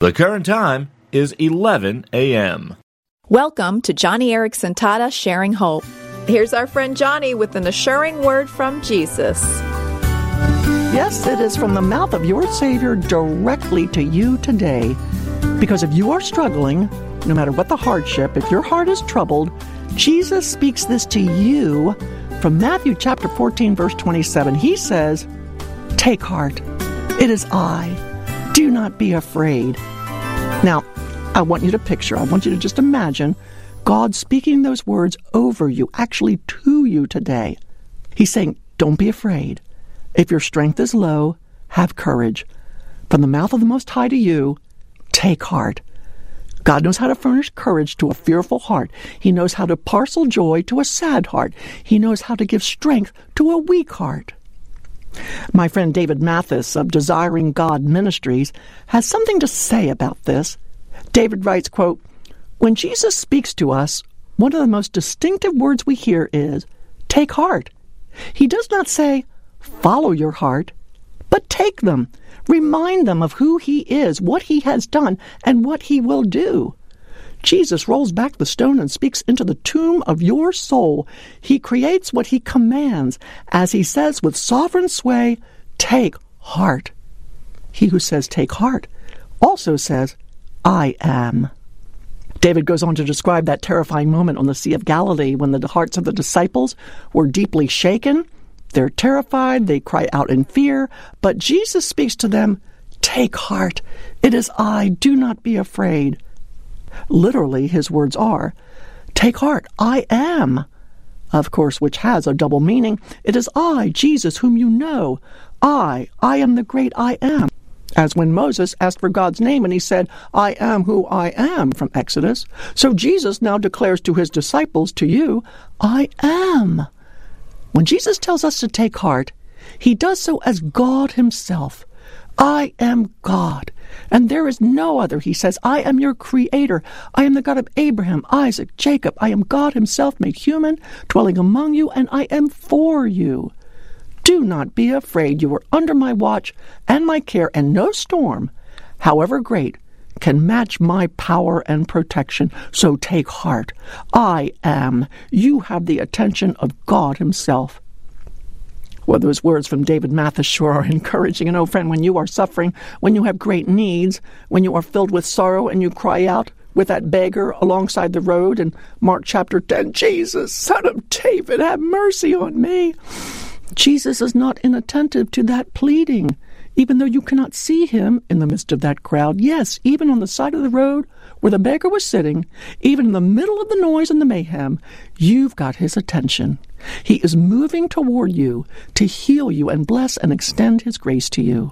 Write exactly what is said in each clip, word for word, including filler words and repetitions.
The current time is eleven a.m. Welcome to Johnny Erickson Tata Sharing Hope. Here's our friend Johnny with an assuring word from Jesus. Yes, it is from the mouth of your Savior directly to you today. Because if you are struggling, no matter what the hardship, if your heart is troubled, Jesus speaks this to you from Matthew chapter fourteen, verse twenty-seven. He says, "Take heart. It is I. Do not be afraid." Now, I want you to picture, I want you to just imagine God speaking those words over you, actually to you today. He's saying, don't be afraid. If your strength is low, have courage. From the mouth of the Most High to you, take heart. God knows how to furnish courage to a fearful heart. He knows how to parcel joy to a sad heart. He knows how to give strength to a weak heart. My friend David Mathis of Desiring God Ministries has something to say about this. David writes, quote, "When Jesus speaks to us, one of the most distinctive words we hear is, take heart. He does not say, follow your heart, but take them. Remind them of who he is, what he has done, and what he will do. Jesus rolls back the stone and speaks into the tomb of your soul. He creates what he commands, as he says with sovereign sway, take heart. He who says take heart also says, I am." David goes on to describe that terrifying moment on the Sea of Galilee when the hearts of the disciples were deeply shaken. They're terrified, they cry out in fear, but Jesus speaks to them, "Take heart, it is I, do not be afraid." Literally, his words are, "Take heart, I am." Of course, which has a double meaning. It is I, Jesus, whom you know. I, I am the great I am. As when Moses asked for God's name and he said, "I am who I am," from Exodus. So Jesus now declares to his disciples, to you, I am. When Jesus tells us to take heart, he does so as God himself. I am God, and there is no other. He says, I am your creator. I am the God of Abraham, Isaac, Jacob. I am God himself made human, dwelling among you, and I am for you. Do not be afraid. You are under my watch and my care, and no storm, however great, can match my power and protection. So take heart. I am. You have the attention of God himself. Well, those words from David Mathis sure are encouraging. And oh, friend, when you are suffering, when you have great needs, when you are filled with sorrow and you cry out with that beggar alongside the road in Mark chapter ten, "Jesus, Son of David, have mercy on me." Jesus is not inattentive to that pleading, even though you cannot see him in the midst of that crowd. Yes, even on the side of the road where the beggar was sitting, even in the middle of the noise and the mayhem, you've got his attention. He is moving toward you to heal you and bless and extend his grace to you.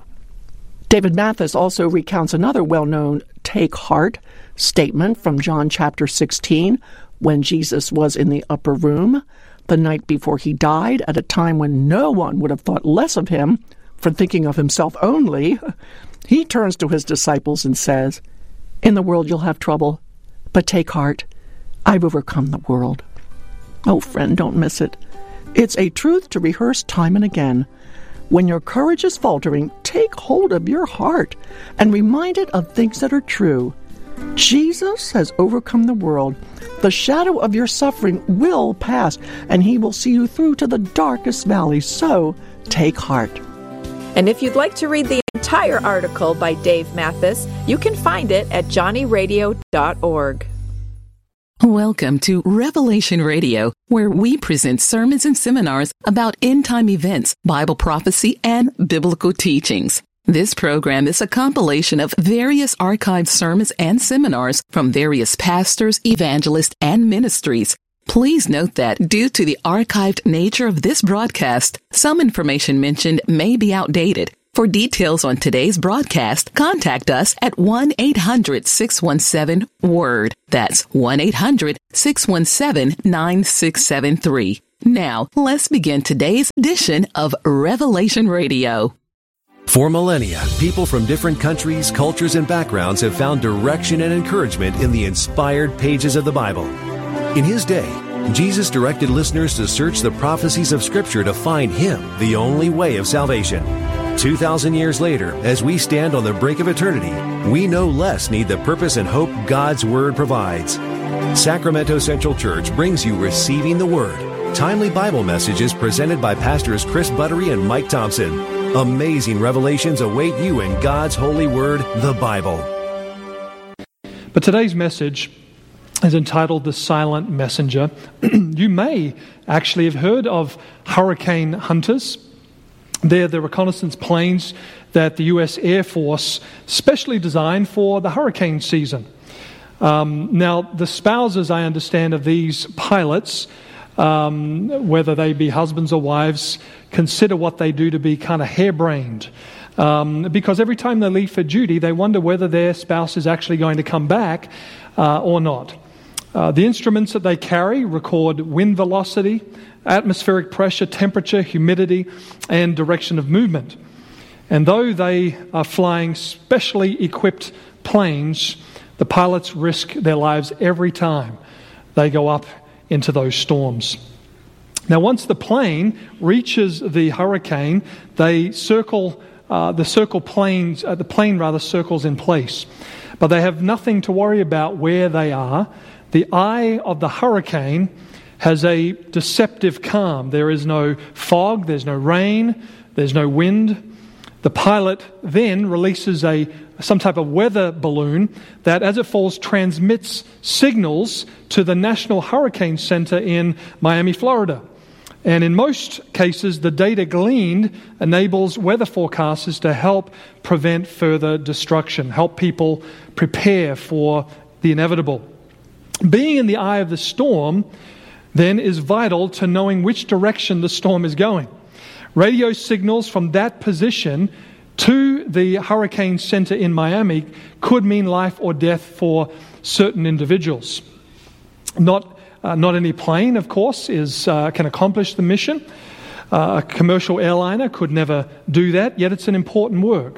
David Mathis also recounts another well-known take heart statement from John chapter sixteen, when Jesus was in the upper room the night before he died, at a time when no one would have thought less of him for thinking of himself only. He turns to his disciples and says, "In the world you'll have trouble, but take heart. I've overcome the world." Oh, friend, don't miss it. It's a truth to rehearse time and again. When your courage is faltering, take hold of your heart and remind it of things that are true. Jesus has overcome the world. The shadow of your suffering will pass, and he will see you through to the darkest valley. So take heart. And if you'd like to read the entire article by Dave Mathis, you can find it at johnny radio dot org. Welcome to Revelation Radio, where we present sermons and seminars about end-time events, Bible prophecy, and biblical teachings. This program is a compilation of various archived sermons and seminars from various pastors, evangelists, and ministries. Please note that due to the archived nature of this broadcast, some information mentioned may be outdated. For details on today's broadcast, contact us at one eight hundred six one seven WORD. That's one eight hundred six one seven nine six seven three. Now, let's begin today's edition of Revelation Radio. For millennia, people from different countries, cultures, and backgrounds have found direction and encouragement in the inspired pages of the Bible. In his day, Jesus directed listeners to search the prophecies of Scripture to find Him, the only way of salvation. two thousand years later, as we stand on the brink of eternity, we no less need the purpose and hope God's Word provides. Sacramento Central Church brings you Receiving the Word, timely Bible messages presented by Pastors Chris Buttery and Mike Thompson. Amazing revelations await you in God's holy word, the Bible. But today's message is entitled The Silent Messenger. You may actually have heard of hurricane hunters. They're the reconnaissance planes that the U S Air Force specially designed for the hurricane season. Um, now, the spouses, I understand, of these pilots, um, whether they be husbands or wives, consider what they do to be kind of harebrained. Um, because every time they leave for duty, they wonder whether their spouse is actually going to come back uh, or not. Uh, the instruments that they carry record wind velocity, atmospheric pressure, temperature, humidity, and direction of movement. And though they are flying specially equipped planes, the pilots risk their lives every time they go up into those storms. Now, once the plane reaches the hurricane, they circle, uh, the circle planes, uh, the plane rather circles in place. But they have nothing to worry about where they are. The eye of the hurricane has a deceptive calm. There is no fog, there's no rain, there's no wind. The pilot then releases a some type of weather balloon that, as it falls, transmits signals to the National Hurricane Center in Miami, Florida. And in most cases, the data gleaned enables weather forecasters to help prevent further destruction, help people prepare for the inevitable. Being in the eye of the storm, then, is vital to knowing which direction the storm is going. Radio signals from that position to the hurricane center in Miami could mean life or death for certain individuals. Not uh, not any plane, of course, is uh, can accomplish the mission. Uh, a commercial airliner could never do that, yet it's an important work.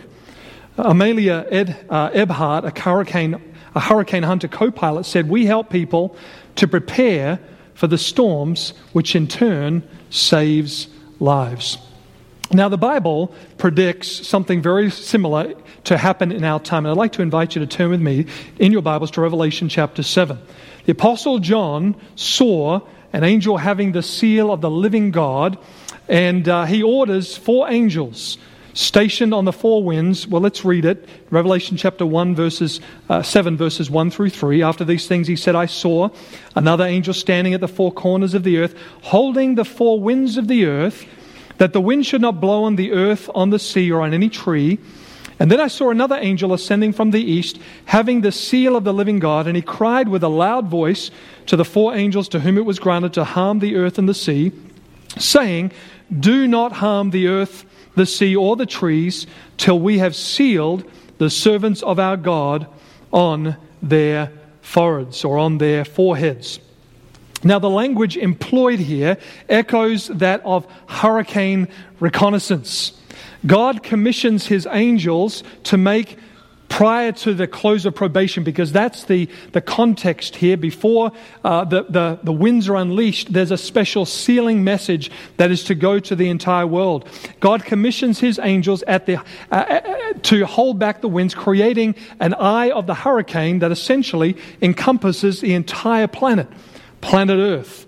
Amelia Ed, uh, Ebhart, a hurricane, a hurricane hunter co-pilot, said, "We help people to prepare for the storms, which in turn saves lives." Now, the Bible predicts something very similar to happen in our time. And I'd like to invite you to turn with me in your Bibles to Revelation chapter seven. The Apostle John saw an angel having the seal of the living God, and uh, he orders four angels stationed on the four winds. Well, let's read it. Revelation chapter one, verses uh, seven, verses one through three. After these things he said, "I saw another angel standing at the four corners of the earth, holding the four winds of the earth, that the wind should not blow on the earth, on the sea, or on any tree. And then I saw another angel ascending from the east, having the seal of the living God, and he cried with a loud voice to the four angels to whom it was granted to harm the earth and the sea, saying, 'Do not harm the earth, the sea, or the trees, till we have sealed the servants of our God on their foreheads,'" or on their foreheads. Now, the language employed here echoes that of hurricane reconnaissance. God commissions his angels to make, prior to the close of probation, because that's the, the context here, before uh, the, the, the winds are unleashed, there's a special sealing message that is to go to the entire world. God commissions his angels at the uh, uh, to hold back the winds, creating an eye of the hurricane that essentially encompasses the entire planet. Planet Earth.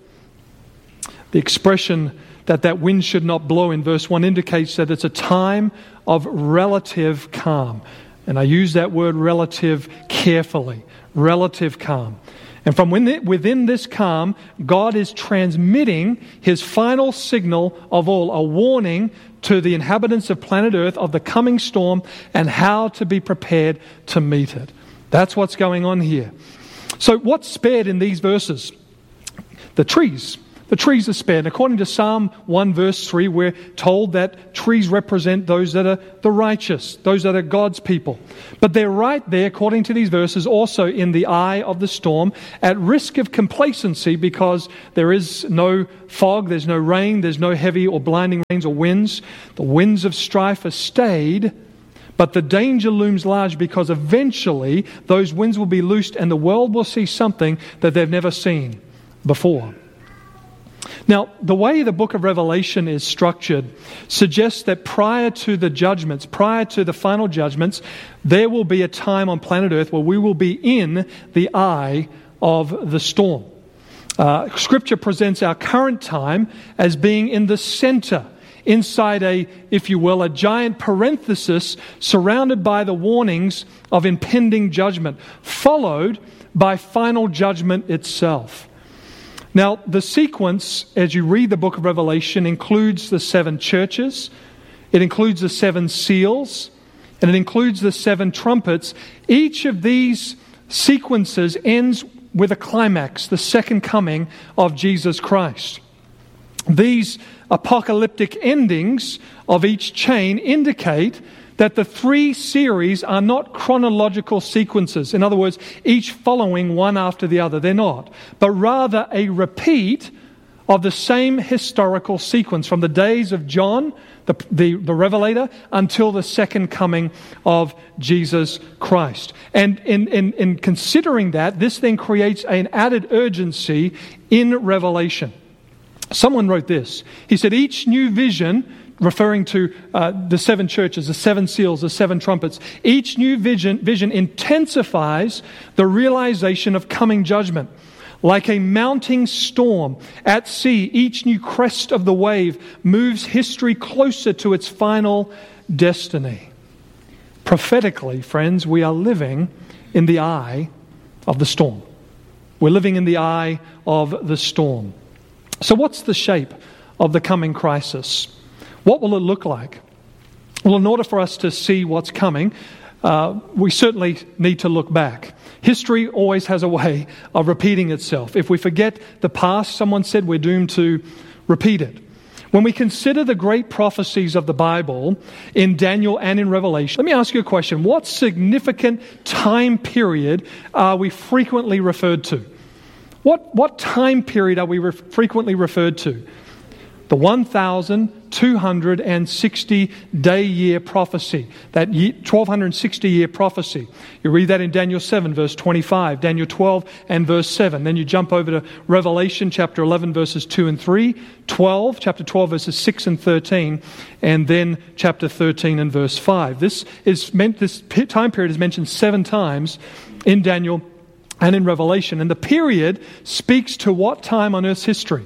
The expression that that wind should not blow in verse one indicates that it's a time of relative calm. And I use that word relative carefully. Relative calm. And from within this calm, God is transmitting his final signal of all, a warning to the inhabitants of planet Earth of the coming storm and how to be prepared to meet it. That's what's going on here. So what's spared in these verses? The trees. The trees are spared. And according to Psalm one verse three, we're told that trees represent those that are the righteous, those that are God's people. But they're right there, according to these verses, also in the eye of the storm, at risk of complacency because there is no fog, there's no rain, there's no heavy or blinding rains or winds. The winds of strife are stayed, but the danger looms large because eventually those winds will be loosed and the world will see something that they've never seen before. Now, the way the book of Revelation is structured suggests that prior to the judgments, prior to the final judgments, there will be a time on planet Earth where we will be in the eye of the storm. Uh, Scripture presents our current time as being in the center, inside a, if you will, a giant parenthesis surrounded by the warnings of impending judgment, followed by final judgment itself. Now, the sequence, as you read the book of Revelation, includes the seven churches, it includes the seven seals, and it includes the seven trumpets. Each of these sequences ends with a climax, the second coming of Jesus Christ. These apocalyptic endings of each chain indicate that the three series are not chronological sequences. In other words, each following one after the other. They're not. But rather a repeat of the same historical sequence from the days of John, the, the, the Revelator, until the second coming of Jesus Christ. And in, in, in considering that, this then creates an added urgency in Revelation. Someone wrote this. He said, each new vision, referring to uh, the seven churches, the seven seals, the seven trumpets, each new vision, vision intensifies the realization of coming judgment. Like a mounting storm at sea, each new crest of the wave moves history closer to its final destiny. Prophetically, friends, we are living in the eye of the storm. We're living in the eye of the storm. So what's the shape of the coming crisis? What will it look like? Well, in order for us to see what's coming, uh, we certainly need to look back. History always has a way of repeating itself. If we forget the past, someone said we're doomed to repeat it. When we consider the great prophecies of the Bible in Daniel and in Revelation, let me ask you a question. What significant time period are we frequently referred to? What, what time period are we re- frequently referred to? The one thousand two hundred sixty day year prophecy, that twelve sixty year prophecy. You read that in Daniel seven verse twenty-five, Daniel twelve and verse seven. Then you jump over to Revelation chapter eleven verses two and three, twelve, chapter twelve verses six and thirteen, and then chapter thirteen and verse five. This is meant, this time period is mentioned seven times in Daniel and in Revelation. And the period speaks to what time on Earth's history?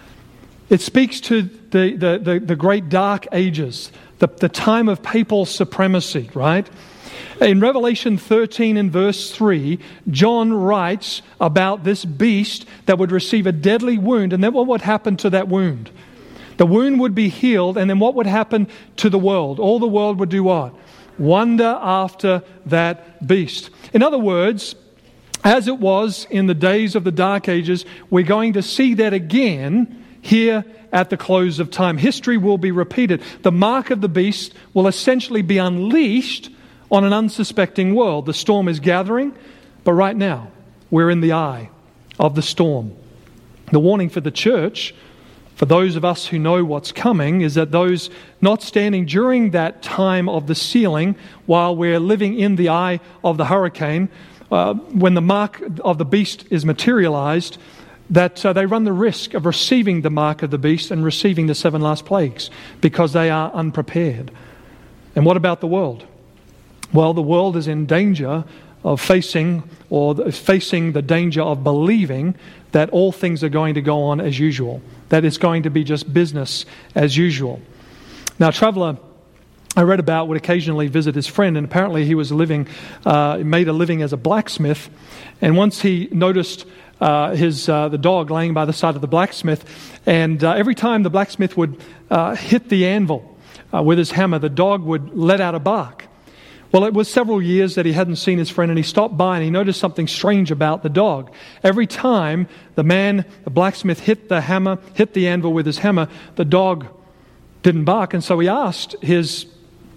It speaks to the, the, the, the great dark ages, the, the time of papal supremacy, right? In Revelation thirteen and verse three, John writes about this beast that would receive a deadly wound, and then what would happen to that wound? The wound would be healed, and then what would happen to the world? All the world would do what? Wonder after that beast. In other words, as it was in the days of the Dark Ages, we're going to see that again here at the close of time. History will be repeated. The mark of the beast will essentially be unleashed on an unsuspecting world. The storm is gathering, but right now we're in the eye of the storm. The warning for the church, for those of us who know what's coming, is that those not standing during that time of the sealing, while we're living in the eye of the hurricane, uh, when the mark of the beast is materialized, that uh, they run the risk of receiving the mark of the beast and receiving the seven last plagues because they are unprepared. And what about the world? Well, the world is in danger of facing, or facing the danger of believing that all things are going to go on as usual, that it's going to be just business as usual. Now, a traveler I read about would occasionally visit his friend, and apparently he was living, uh, made a living as a blacksmith, and once he noticed Uh, his uh, the dog laying by the side of the blacksmith, and uh, every time the blacksmith would uh, hit the anvil uh, with his hammer, the dog would let out a bark. Well, it was several years that he hadn't seen his friend, and he stopped by and he noticed something strange about the dog. Every time the man, the blacksmith, hit the hammer, hit the anvil with his hammer, the dog didn't bark, and so he asked his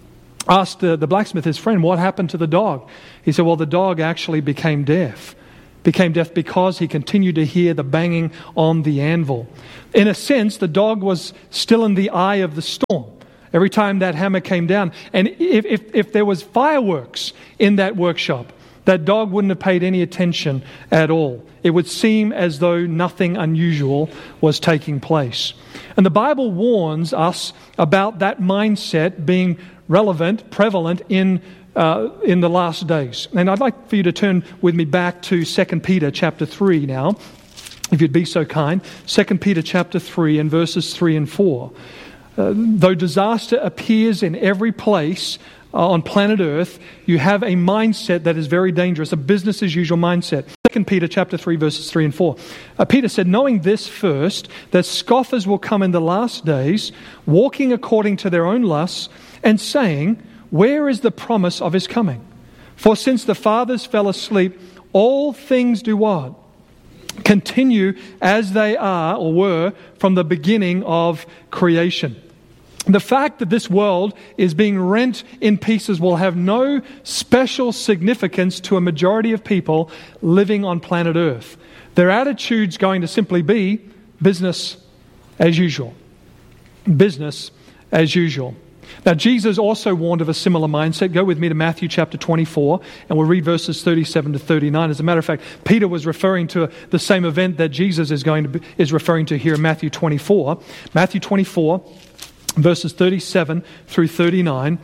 asked the, the blacksmith, his friend, what happened to the dog? He said, well, the dog actually became deaf. Became deaf because he continued to hear the banging on the anvil. In a sense, the dog was still in the eye of the storm every time that hammer came down. And if, if, if there was fireworks in that workshop, that dog wouldn't have paid any attention at all. It would seem as though nothing unusual was taking place. And the Bible warns us about that mindset being relevant, prevalent in uh, in the last days. And I'd like for you to turn with me back to Second Peter chapter three now, if you'd be so kind. Second Peter chapter three and verses three and four. Uh, though disaster appears in every place uh, on planet Earth, you have a mindset that is very dangerous, a business as usual mindset. Second Peter chapter three, verses three and four. Uh, Peter said, knowing this first, that scoffers will come in the last days, walking according to their own lusts, and saying, where is the promise of his coming? For since the fathers fell asleep, all things do what? Continue as they are or were from the beginning of creation. The fact that this world is being rent in pieces will have no special significance to a majority of people living on planet Earth. Their attitude's going to simply be business as usual. Business as usual. Now, Jesus also warned of a similar mindset. Go with me to Matthew chapter twenty-four, and we'll read verses thirty-seven to thirty-nine. As a matter of fact, Peter was referring to the same event that Jesus is going to be, is referring to here in Matthew twenty-four. Matthew twenty-four, verses thirty-seven through thirty-nine.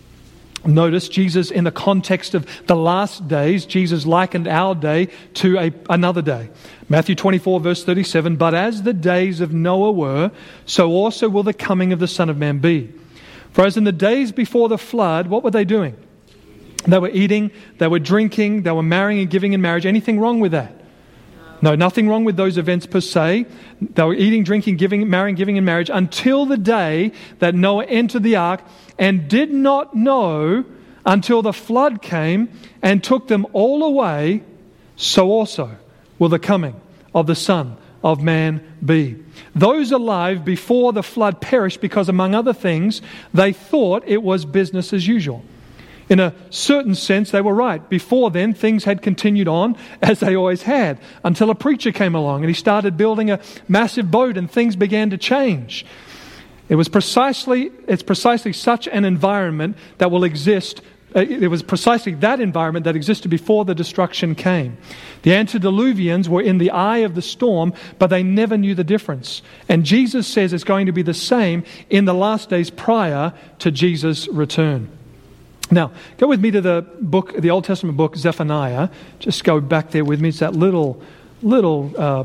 Notice Jesus, in the context of the last days, Jesus likened our day to a, another day. Matthew twenty-four, verse thirty-seven, but as the days of Noah were, so also will the coming of the Son of Man be. For as in the days before the flood, what were they doing? They were eating, they were drinking, they were marrying and giving in marriage. Anything wrong with that? No, nothing wrong with those events per se. They were eating, drinking, giving, marrying, giving in marriage until the day that Noah entered the ark and did not know until the flood came and took them all away. So also will the coming of the Son of Man be. Those alive before the flood perished because, among other things, they thought it was business as usual. In a certain sense, they were right. Before then, things had continued on as they always had, until a preacher came along and he started building a massive boat and things began to change. It was precisely, it's precisely such an environment that will exist. It was precisely that environment that existed before the destruction came. The antediluvians were in the eye of the storm, but they never knew the difference. And Jesus says it's going to be the same in the last days prior to Jesus' return. Now, go with me to the book, the Old Testament book, Zephaniah. Just go back there with me. It's that little, little uh,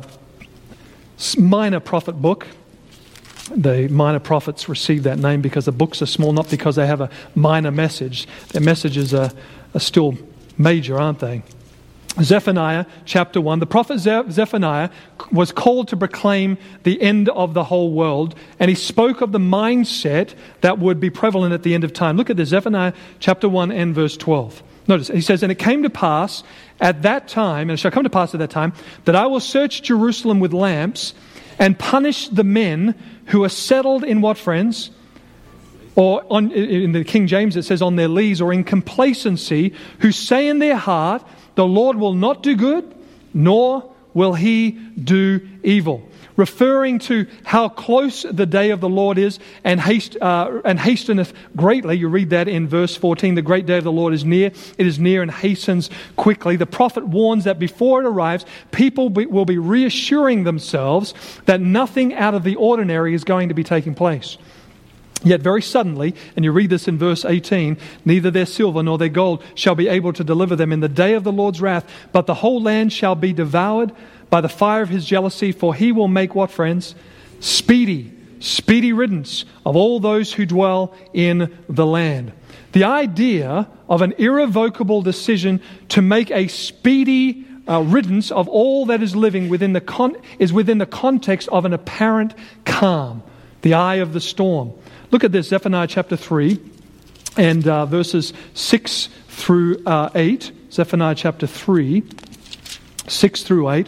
minor prophet book. The minor prophets received that name because the books are small, not because they have a minor message. Their messages are, are still major, aren't they? Zephaniah chapter one. The prophet Zephaniah was called to proclaim the end of the whole world, and he spoke of the mindset that would be prevalent at the end of time. Look at this, Zephaniah chapter one and verse twelve. Notice, he says, and it came to pass at that time, and it shall come to pass at that time, that I will search Jerusalem with lamps and punish the men who are settled in what, friends? Or on, in the King James it says on their lees, or in complacency, who say in their heart, the Lord will not do good, nor will he do evil. Referring to how close the day of the Lord is, and haste uh, and hasteneth greatly. You read that in verse fourteen. The great day of the Lord is near. It is near and hastens quickly. The prophet warns that before it arrives, people be, will be reassuring themselves that nothing out of the ordinary is going to be taking place. Yet very suddenly, and you read this in verse eighteen, neither their silver nor their gold shall be able to deliver them in the day of the Lord's wrath, but the whole land shall be devoured by the fire of his jealousy, for he will make what, friends? Speedy, speedy riddance of all those who dwell in the land. The idea of an irrevocable decision to make a speedy uh, riddance of all that is living within the con- is within the context of an apparent calm, the eye of the storm. Look at this, Zephaniah chapter three and uh, verses six through uh, eight. Zephaniah chapter three, six through eight.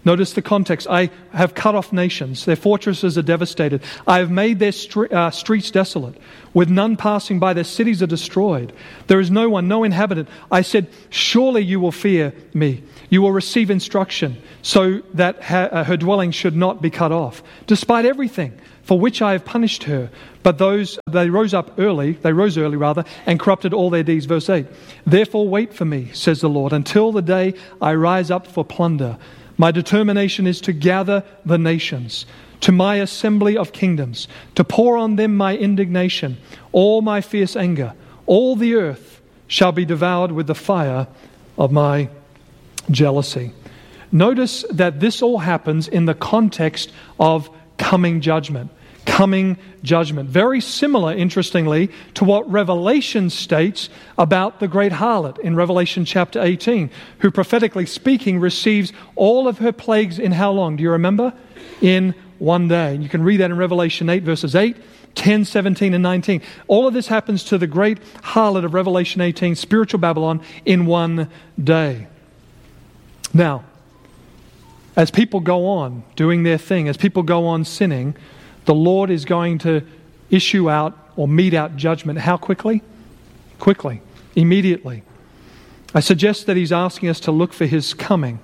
Notice the context. I have cut off nations. Their fortresses are devastated. I have made their stre- uh, streets desolate. With none passing by, their cities are destroyed. There is no one, no inhabitant. I said, surely you will fear me. You will receive instruction so that ha- uh, her dwelling should not be cut off. Despite everything for which I have punished her. But those, they rose up early, they rose early rather, and corrupted all their deeds. Verse eight. Therefore wait for me, says the Lord, until the day I rise up for plunder. My determination is to gather the nations to my assembly of kingdoms, to pour on them my indignation, all my fierce anger. All the earth shall be devoured with the fire of my jealousy. Notice that this all happens in the context of coming judgment. Coming judgment. Very similar, interestingly, to what Revelation states about the great harlot in Revelation chapter eighteen, who prophetically speaking receives all of her plagues in how long? Do you remember? In one day. You can read that in Revelation eight, verses eight, ten, seventeen, and nineteen. All of this happens to the great harlot of Revelation eighteen, spiritual Babylon, in one day. Now, as people go on doing their thing, as people go on sinning, the Lord is going to issue out or mete out judgment. How quickly? Quickly. Immediately. I suggest that He's asking us to look for His coming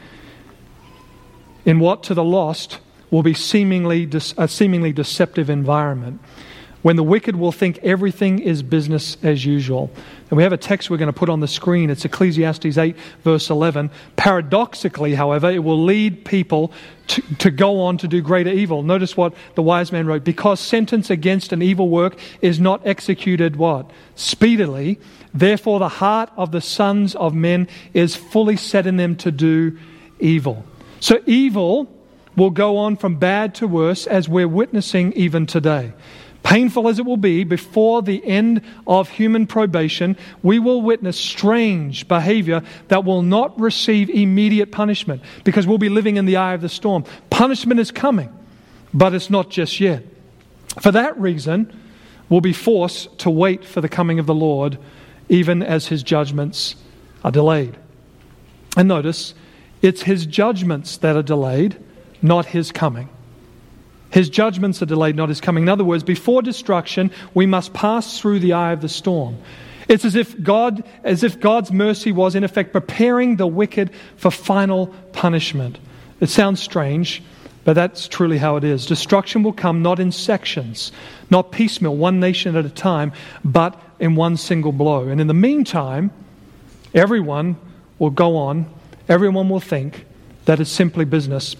in what to the lost will be seemingly a seemingly deceptive environment, when the wicked will think everything is business as usual. And we have a text we're going to put on the screen. It's Ecclesiastes eight, verse eleven. Paradoxically, however, it will lead people to, to go on to do greater evil. Notice what the wise man wrote. Because sentence against an evil work is not executed, what? Speedily. Therefore the heart of the sons of men is fully set in them to do evil. So evil will go on from bad to worse, as we're witnessing even today. Painful as it will be, before the end of human probation, we will witness strange behavior that will not receive immediate punishment, because we'll be living in the eye of the storm. Punishment is coming, but it's not just yet. For that reason, we'll be forced to wait for the coming of the Lord, even as His judgments are delayed. And notice, it's His judgments that are delayed, not His coming. His judgments are delayed, not His coming. In other words, before destruction, we must pass through the eye of the storm. It's as if God, as if God's mercy was in effect preparing the wicked for final punishment. It sounds strange, but that's truly how it is. Destruction will come not in sections, not piecemeal, one nation at a time, but in one single blow. And in the meantime, everyone will go on, everyone will think that it's simply business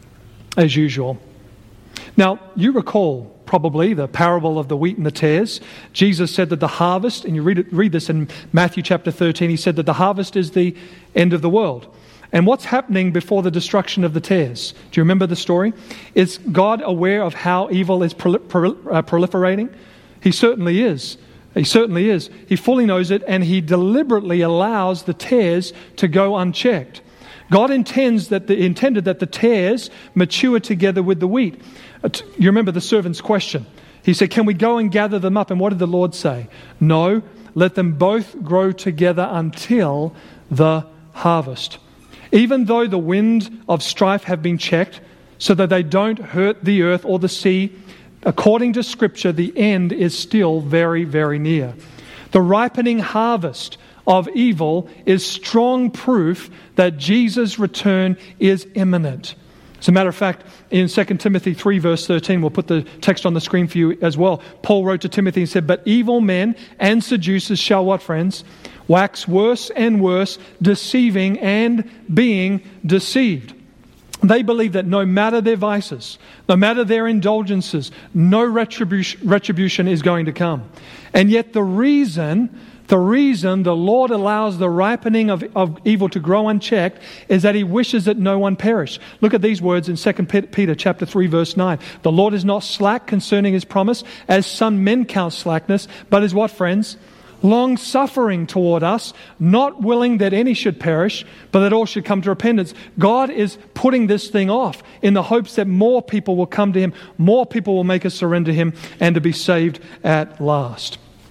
as usual. Now, you recall probably the parable of the wheat and the tares. Jesus said that the harvest, and you read, it, read this in Matthew chapter thirteen, He said that the harvest is the end of the world. And what's happening before the destruction of the tares? Do you remember the story? Is God aware of how evil is prol- prol- uh, proliferating? He certainly is. He certainly is. He fully knows it, and He deliberately allows the tares to go unchecked. God intends that the, intended that the tares mature together with the wheat. You remember the servant's question. He said, can we go and gather them up? And what did the Lord say? No, let them both grow together until the harvest. Even though the wind of strife have been checked, so that they don't hurt the earth or the sea, according to Scripture, the end is still very, very near. The ripening harvest of evil is strong proof that Jesus' return is imminent. As a matter of fact, in Second Timothy three, verse thirteen, we'll put the text on the screen for you as well. Paul wrote to Timothy and said, but evil men and seducers shall what, friends? Wax worse and worse, deceiving and being deceived. They believe that no matter their vices, no matter their indulgences, no retribution, retribution is going to come. And yet the reason... The reason the Lord allows the ripening of, of evil to grow unchecked is that He wishes that no one perish. Look at these words in Second Peter chapter three, verse nine. The Lord is not slack concerning His promise, as some men count slackness, but is what, friends? Long-suffering toward us, not willing that any should perish, but that all should come to repentance. God is putting this thing off in the hopes that more people will come to Him, more people will make a surrender to Him, and to be saved at last.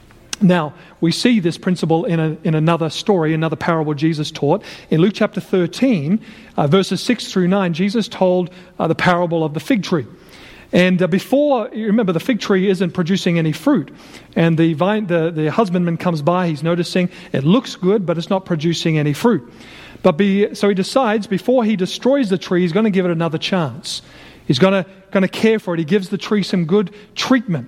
Now, we see this principle in a, in another story, another parable Jesus taught. In Luke chapter thirteen, uh, verses six through nine, Jesus told uh, the parable of the fig tree. And uh, before, you remember, the fig tree isn't producing any fruit. And the, vine, the, the husbandman comes by, he's noticing it looks good, but it's not producing any fruit. But be, so he decides, before he destroys the tree, he's going to give it another chance. He's going to, going to care for it. He gives the tree some good treatment.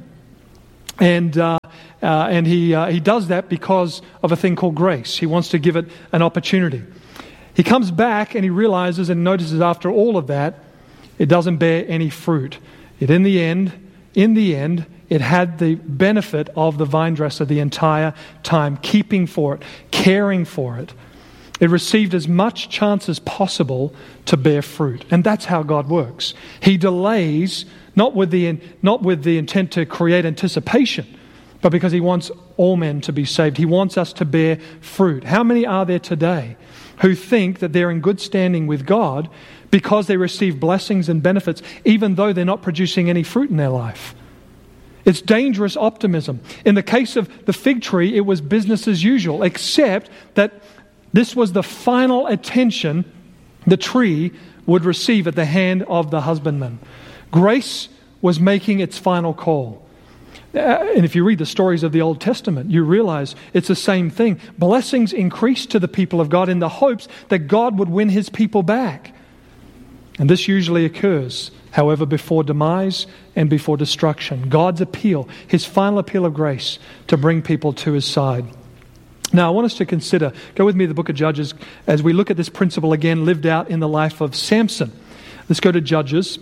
And uh, uh, and he uh, he does that because of a thing called grace. He wants to give it an opportunity. He comes back and he realizes and notices after all of that, it doesn't bear any fruit. It in the end, in the end, it had the benefit of the vine dresser the entire time, keeping for it, caring for it. It received as much chance as possible to bear fruit. And that's how God works. He delays, not with the not with the intent to create anticipation, but because He wants all men to be saved. He wants us to bear fruit. How many are there today who think that they're in good standing with God because they receive blessings and benefits, even though they're not producing any fruit in their life? It's dangerous optimism. In the case of the fig tree, it was business as usual, except that this was the final attention the tree would receive at the hand of the husbandman. Grace was making its final call. Uh, and if you read the stories of the Old Testament, you realize it's the same thing. Blessings increased to the people of God in the hopes that God would win His people back. And this usually occurs, however, before demise and before destruction. God's appeal, His final appeal of grace to bring people to His side. Now, I want us to consider, go with me to the book of Judges, as we look at this principle again lived out in the life of Samson. Let's go to Judges.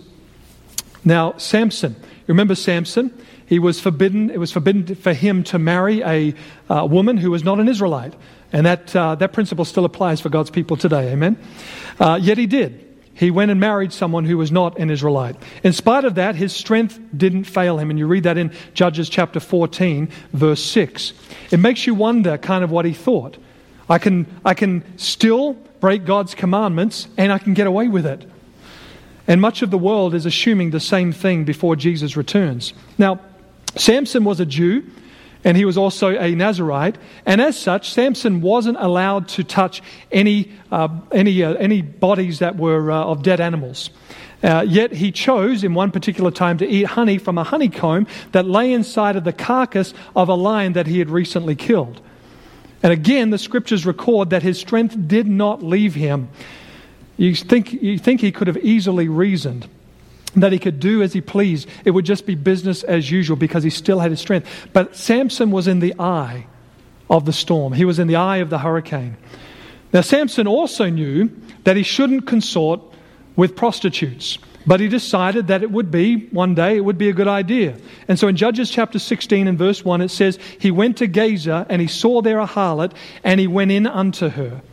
Now, Samson, you remember Samson? He was forbidden, it was forbidden for him to marry a uh, woman who was not an Israelite. And that uh, that principle still applies for God's people today, amen? Uh, yet he did. He went and married someone who was not an Israelite. In spite of that, his strength didn't fail him. And you read that in Judges chapter fourteen, verse six. It makes you wonder kind of what he thought. I can, I can still break God's commandments and I can get away with it. And much of the world is assuming the same thing before Jesus returns. Now, Samson was a Jew, and he was also a Nazirite, and as such, Samson wasn't allowed to touch any uh, any uh, any bodies that were uh, of dead animals. Uh, yet he chose, in one particular time, to eat honey from a honeycomb that lay inside of the carcass of a lion that he had recently killed. And again, the scriptures record that his strength did not leave him. You think you think he could have easily reasoned that he could do as he pleased. It would just be business as usual because he still had his strength. But Samson was in the eye of the storm. He was in the eye of the hurricane. Now, Samson also knew that he shouldn't consort with prostitutes. But he decided that it would be, one day, it would be a good idea. And so in Judges chapter sixteen and verse one, it says, he went to Gaza and he saw there a harlot and he went in unto her.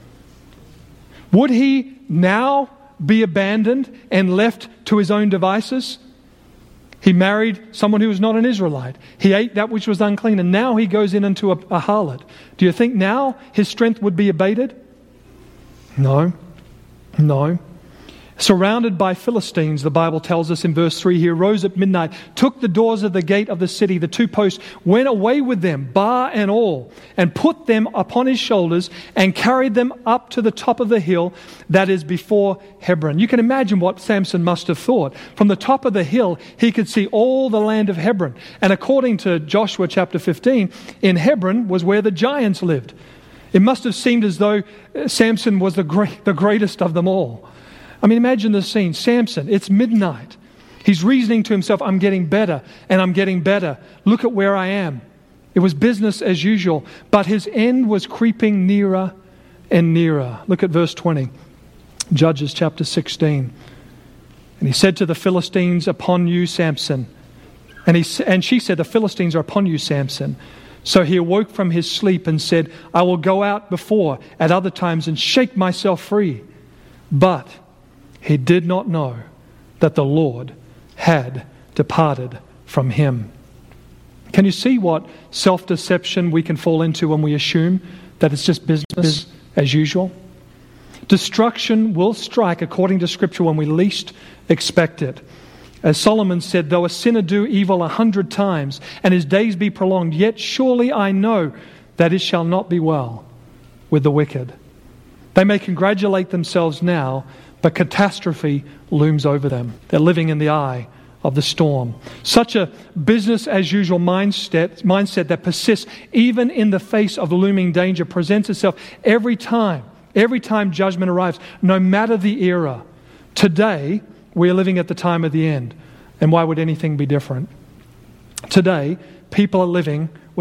Would he now be abandoned and left to his own devices? He married someone who was not an Israelite. He ate that which was unclean, and now he goes in into a, a harlot. Do you think now his strength would be abated? No. No. Surrounded by Philistines, the Bible tells us in verse three, he arose at midnight, took the doors of the gate of the city, the two posts, went away with them, bar and all, and put them upon his shoulders and carried them up to the top of the hill that is before Hebron. You can imagine what Samson must have thought. From the top of the hill, he could see all the land of Hebron. And according to Joshua chapter fifteen, in Hebron was where the giants lived. It must have seemed as though Samson was the great, the greatest of them all. I mean, imagine the scene. Samson, it's midnight. He's reasoning to himself, I'm getting better and I'm getting better. Look at where I am. It was business as usual, but his end was creeping nearer and nearer. Look at verse twenty, Judges chapter sixteen. And he said to the Philistines, upon you, Samson. And, he, and she said, the Philistines are upon you, Samson. So he awoke from his sleep and said, I will go out before at other times and shake myself free. But he did not know that the Lord had departed from him. Can you see what self-deception we can fall into when we assume that it's just business as usual? Destruction will strike according to Scripture when we least expect it. As Solomon said, though a sinner do evil a hundred times, and his days be prolonged, yet surely I know that it shall not be well with the wicked. They may congratulate themselves now, but catastrophe looms over them. They're living in the eye of the storm. Such a business-as-usual mindset, mindset that persists even in the face of looming danger presents itself every time, every time judgment arrives, no matter the era. Today, we are living at the time of the end. And why would anything be different? Today, people are living